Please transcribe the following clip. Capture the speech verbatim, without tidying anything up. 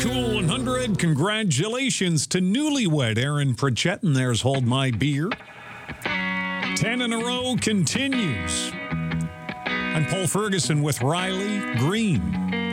Cool one hundred. Congratulations to newlywed Aaron Pritchett, and there's Hold My Beer. Ten in a row continues. I'm Paul Ferguson with Riley Green.